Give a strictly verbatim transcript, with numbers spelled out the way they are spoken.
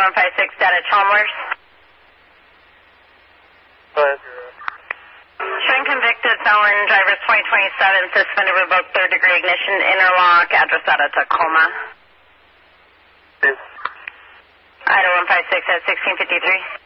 one five six, data Chalmers. But, Showing convicted felon, drivers twenty twenty-seven, suspended, revoked, third degree ignition, interlock, address out of Tacoma. this, Idaho one five six at sixteen fifty-three.